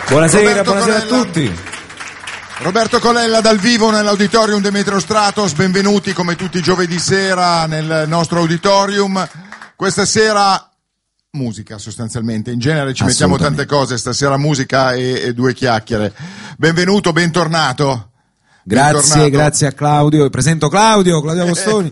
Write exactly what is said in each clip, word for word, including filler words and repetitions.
Buonasera, Roberto buonasera Colella. a tutti. Roberto Colella dal vivo nell'auditorium Demetrio Stratos, benvenuti come tutti i giovedì sera nel nostro auditorium. Questa sera musica sostanzialmente, in genere ci mettiamo tante cose, stasera musica e, e due chiacchiere. Benvenuto, bentornato. Grazie, bentornato. grazie a Claudio, presento Claudio, Claudio Agostoni.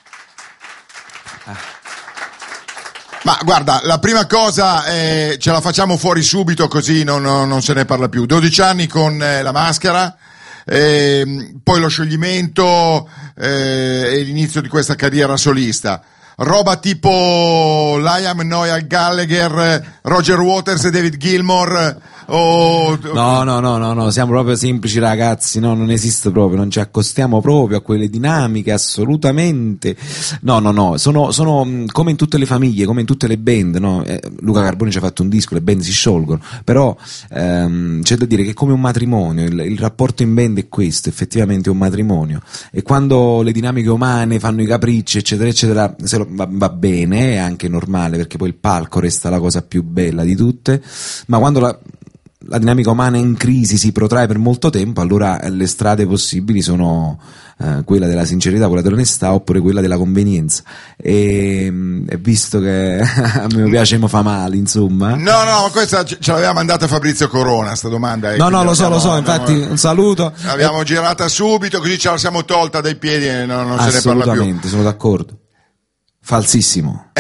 Ma guarda, la prima cosa eh, ce la facciamo fuori subito così non, non, non se ne parla più. dodici anni con eh, la maschera, eh, poi lo scioglimento eh, e l'inizio di questa carriera solista. Roba tipo Liam, Noel Gallagher, Roger Waters e David Gilmour o... No, no, no, no, no, siamo proprio semplici ragazzi, no, non esiste proprio, non ci accostiamo proprio a quelle dinamiche, assolutamente. No, no, no, sono, sono come in tutte le famiglie, come in tutte le band, no? Eh, Luca Carboni ci ha fatto un disco, le band si sciolgono, però ehm, c'è da dire che è come un matrimonio, il, il rapporto in band è questo, effettivamente è un matrimonio, e quando le dinamiche umane fanno i capricci, eccetera, eccetera, se lo, va, va bene, è anche normale, perché poi il palco resta la cosa più bella di tutte, ma quando la la dinamica umana è in crisi, si protrae per molto tempo, allora le strade possibili sono eh, quella della sincerità, quella dell'onestà, oppure quella della convenienza. E, e visto che a me piace mo fa male, insomma. No, no, questa ce l'aveva mandata Fabrizio Corona, sta domanda. No, no, lo so, abbiamo, lo so, infatti abbiamo, un saluto. L'abbiamo e... girata subito, così ce la siamo tolta dai piedi e non, non se ne parla più. Assolutamente, sono d'accordo. Falsissimo.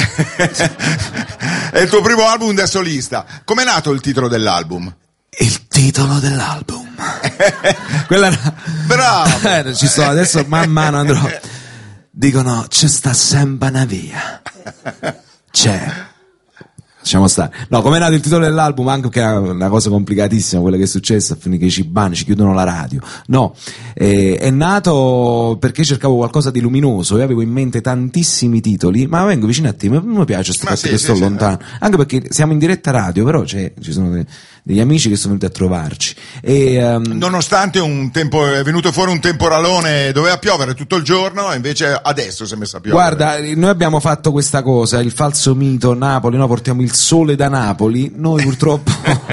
È il tuo primo album da solista. Com'è nato il titolo dell'album? Il titolo dell'album. Quella era... Bravo. eh, ci sto adesso, man mano andrò. Dicono c'è sta sempre una via. C'è. Lasciamo stare. No, come è nato il titolo dell'album, anche che è una cosa complicatissima, quella che è successa, a finire che i cibani ci chiudono la radio. No, eh, è nato perché cercavo qualcosa di luminoso e avevo in mente tantissimi titoli, ma vengo vicino a te, ma mi piace questo fatto sì, che sì, sto sì, lontano, sì. Anche perché siamo in diretta radio, però c'è, ci sono dei, degli amici che sono venuti a trovarci. E, um... nonostante un tempo, è venuto fuori un temporalone, doveva piovere tutto il giorno, e invece adesso si è messa a piovere. Guarda, noi abbiamo fatto questa cosa, il falso mito Napoli, noi portiamo il sole da Napoli, noi purtroppo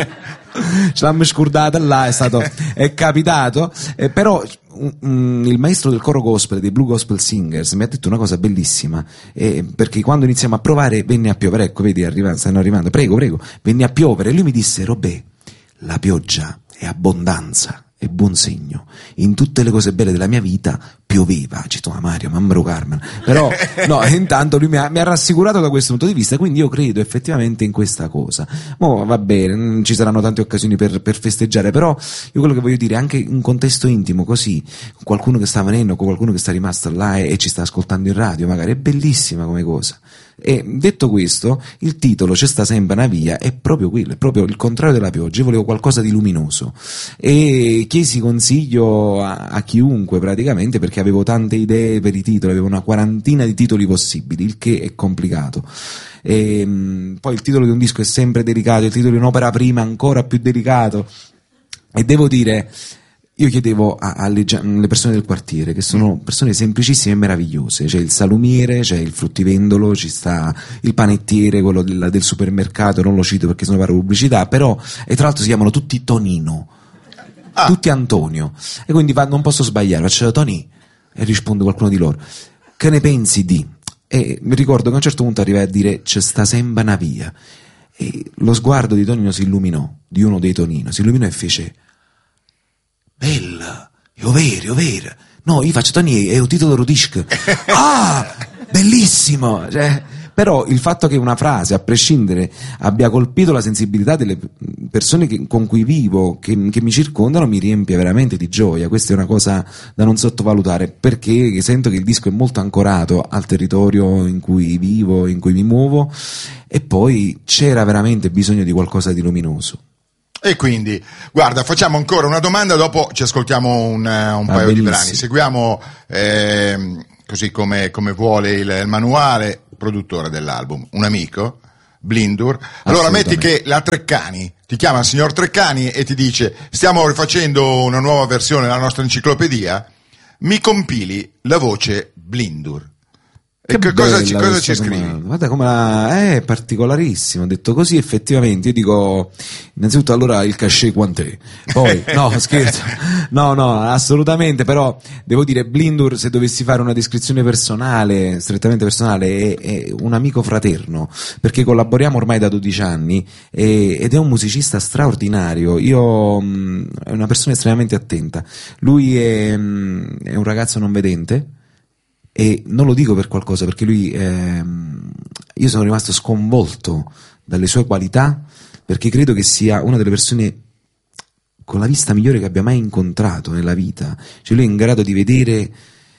ce l'abbiamo scordata là, è stato, è capitato, eh, però um, il maestro del coro gospel, dei Blue Gospel Singers, mi ha detto una cosa bellissima, eh, perché quando iniziamo a provare venne a piovere, ecco vedi arriva, stanno arrivando, prego prego, venne a piovere, e lui mi disse: Robè, la pioggia è abbondanza, è buon segno, in tutte le cose belle della mia vita pioveva, cito a Mario, Mammaro Carmen, però no, intanto lui mi ha, mi ha rassicurato da questo punto di vista, quindi io credo effettivamente in questa cosa. Mo va bene, ci saranno tante occasioni per, per festeggiare, però io quello che voglio dire, anche in un contesto intimo così, con qualcuno che sta venendo, con qualcuno che sta rimasto là e, e ci sta ascoltando in radio, magari è bellissima come cosa. E detto questo, il titolo C'è sta sempre una via è proprio quello, è proprio il contrario della pioggia. Io volevo qualcosa di luminoso e chiesi consiglio a, a chiunque praticamente, perché avevo tante idee per i titoli, avevo una quarantina di titoli possibili, il che è complicato. E, mh, poi il titolo di un disco è sempre delicato, il titolo di un'opera prima ancora più delicato, e devo dire, io chiedevo a, alle, alle persone del quartiere, che sono persone semplicissime e meravigliose, c'è il salumiere, c'è il fruttivendolo, ci sta il panettiere, quello del, del supermercato, non lo cito perché sono pare pubblicità, però, e tra l'altro si chiamano tutti Tonino, ah. tutti Antonio, e quindi va, non posso sbagliare, faccio Toni, e risponde qualcuno di loro: che ne pensi di? E mi ricordo che a un certo punto arrivai a dire c'è sta sempre una via, e lo sguardo di Tonino si illuminò, di uno dei Tonino si illuminò e fece: bella, è vero, è vero. No, io faccio Tony, è un titolo Rudisc. Ah, bellissimo. Cioè, però il fatto che una frase, a prescindere, abbia colpito la sensibilità delle persone che, con cui vivo, che, che mi circondano, mi riempie veramente di gioia. Questa è una cosa da non sottovalutare, perché sento che il disco è molto ancorato al territorio in cui vivo, in cui mi muovo, e poi c'era veramente bisogno di qualcosa di luminoso. E quindi, guarda, facciamo ancora una domanda, dopo ci ascoltiamo un, un ah, paio bellissimo. di brani. Seguiamo, eh, così come, come vuole il, il manuale, produttore dell'album, un amico, Blindur. Allora metti che la Treccani ti chiama il signor Treccani e ti dice: stiamo rifacendo una nuova versione della nostra enciclopedia, mi compili la voce Blindur. E che cosa ci, cosa ci scrivi? Guarda come la... è particolarissimo, ho detto così effettivamente, io dico innanzitutto allora il cachet quant'è? Poi, no scherzo, no no assolutamente, però devo dire Blindur, se dovessi fare una descrizione personale, strettamente personale, è, è un amico fraterno, perché collaboriamo ormai da dodici anni e, ed è un musicista straordinario, io mh, è una persona estremamente attenta, lui è, mh, è un ragazzo non vedente. E non lo dico per qualcosa, perché lui, ehm, io sono rimasto sconvolto dalle sue qualità, perché credo che sia una delle persone con la vista migliore che abbia mai incontrato nella vita. Cioè lui è in grado di vedere,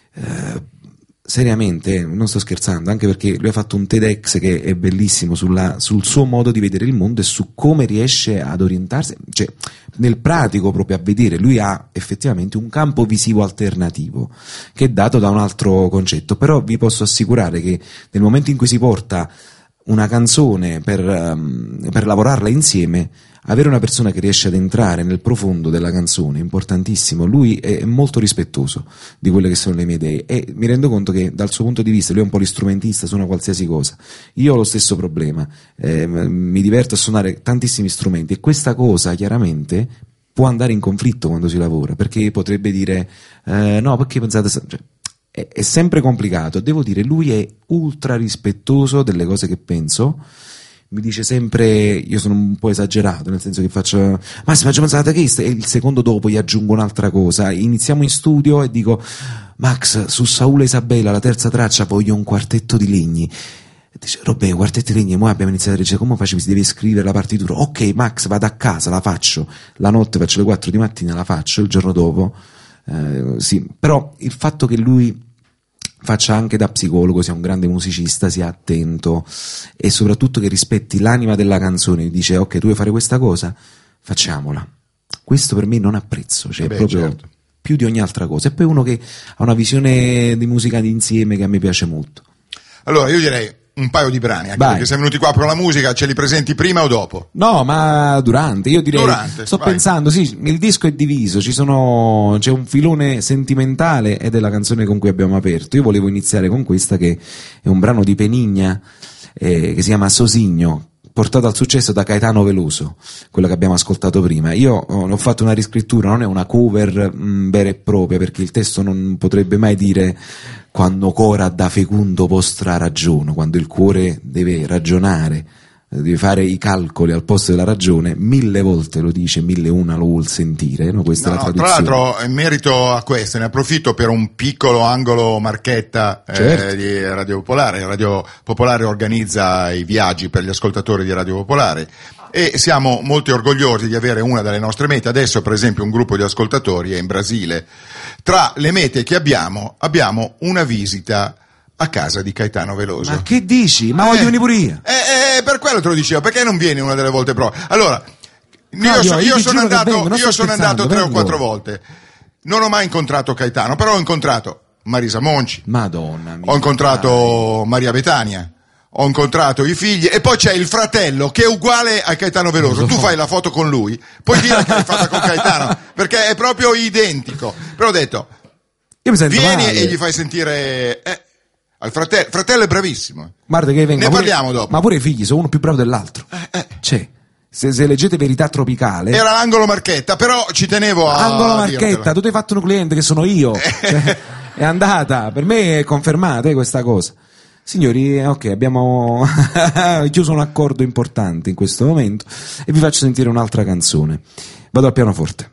eh, seriamente, non sto scherzando, anche perché lui ha fatto un TEDx che è bellissimo sulla, sul suo modo di vedere il mondo e su come riesce ad orientarsi, cioè nel pratico proprio a vedere. Lui ha effettivamente un campo visivo alternativo che è dato da un altro concetto, però vi posso assicurare che nel momento in cui si porta una canzone per, um, per lavorarla insieme, avere una persona che riesce ad entrare nel profondo della canzone è importantissimo. Lui è molto rispettoso di quelle che sono le mie idee e mi rendo conto che dal suo punto di vista, lui è un po' l'istrumentista, suona qualsiasi cosa, io ho lo stesso problema, eh, mi diverto a suonare tantissimi strumenti e questa cosa chiaramente può andare in conflitto quando si lavora, perché potrebbe dire eh, no, perché pensate, cioè, è, è sempre complicato. Devo dire, lui è ultra rispettoso delle cose che penso. Mi dice sempre, io sono un po' esagerato, nel senso che faccio Massimo, faccio pensare che e il secondo dopo gli aggiungo un'altra cosa, iniziamo in studio e dico Max, su Saula e Isabella la terza traccia voglio un quartetto di legni. E dice Robè, quartetto di legni, e poi abbiamo iniziato a dire come facevi, si deve scrivere la partitura. Ok Max, vado a casa, la faccio la notte, faccio le quattro di mattina, la faccio il giorno dopo, eh, sì. Però il fatto che lui faccia anche da psicologo, sia un grande musicista, sia attento e soprattutto che rispetti l'anima della canzone, dice ok, tu vuoi fare questa cosa, facciamola. Questo per me non ha prezzo, cioè Beh, proprio certo. più di ogni altra cosa. E poi uno che ha una visione di musica d'insieme che a me piace molto. Allora io direi un paio di brani, anche Vai. perché siamo venuti qua per la musica, ce li presenti prima o dopo? No, ma durante, io direi, Durante, sto vai. pensando, sì, il disco è diviso, ci sono, c'è un filone sentimentale ed è la canzone con cui abbiamo aperto. Io volevo iniziare con questa che è un brano di Penigna, eh, che si chiama Sosigno, portato al successo da Caetano Veloso, quello che abbiamo ascoltato prima. Io oh, ho fatto una riscrittura, non è una cover mh, vera e propria, perché il testo non potrebbe mai dire quando cora da fecundo postra ragione, quando il cuore deve ragionare, deve fare i calcoli al posto della ragione, mille volte lo dice, mille una lo vuol sentire, no? Questa No, è la no, tra traduzione. l'altro in merito a questo ne approfitto per un piccolo angolo marchetta eh, Certo. di Radio Popolare. Radio Popolare organizza i viaggi per gli ascoltatori di Radio Popolare e siamo molto orgogliosi di avere una delle nostre mete. Adesso per esempio un gruppo di ascoltatori è in Brasile. Tra le mete che abbiamo abbiamo una visita a casa di Caetano Veloso. Ma che dici? Ma Eh, voglio venire pure io. Eh, eh, per quello te lo dicevo, perché non vieni una delle volte proprio? Allora, No, io, io- so- io io ti sono giuro che andato, vengo, non io sto sono andato scherzando, tre o vengo. quattro volte. Non ho mai incontrato Caetano, però ho incontrato Marisa Monci, Madonna mia. ho incontrato Maria Betania, ho incontrato i figli e poi c'è il fratello che è uguale a Caetano Veloso. Tu fai la foto con lui, puoi dire che l'hai fatta con Caetano, perché è proprio identico. Però ho detto, Io mi sento vieni male. e gli fai sentire... Eh, al fratello, fratello è bravissimo. Guarda che venga, Ne pure- parliamo dopo. Ma pure i figli sono uno più bravo dell'altro. Eh, eh. Cioè, se, se leggete Verità Tropicale, Era l'angolo Marchetta, però ci tenevo a angolo Marchetta, dirtelo. tu ti hai fatto un cliente che sono io. Cioè, è andata, per me è confermata eh, questa cosa. Signori, eh, ok, abbiamo chiuso un accordo importante in questo momento e vi faccio sentire un'altra canzone. Vado al pianoforte.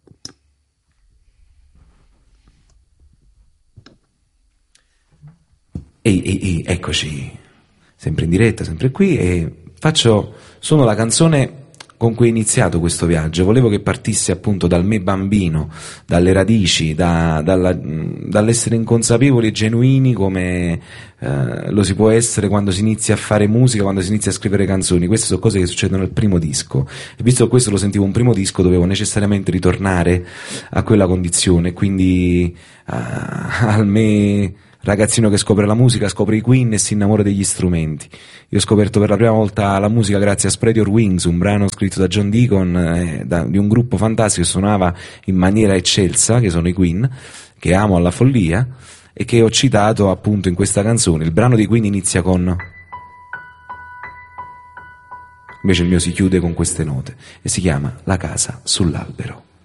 Ehi, ehi, ehi, eccoci, sempre in diretta, sempre qui, e faccio, sono la canzone con cui è iniziato questo viaggio. Volevo che partisse appunto dal me bambino, dalle radici, da, dalla, mh, dall'essere inconsapevoli e genuini come eh, lo si può essere quando si inizia a fare musica, quando si inizia a scrivere canzoni. Queste sono cose che succedono al primo disco, e visto che questo lo sentivo un primo disco dovevo necessariamente ritornare a quella condizione, quindi uh, al me ragazzino che scopre la musica, scopre i Queen e si innamora degli strumenti. Io ho scoperto per la prima volta la musica grazie a Spread Your Wings, un brano scritto da John Deacon, eh, da, di un gruppo fantastico che suonava in maniera eccelsa, che sono i Queen, che amo alla follia, e che ho citato appunto in questa canzone. Il brano di Queen inizia con, invece il mio si chiude con queste note e si chiama La casa sull'albero.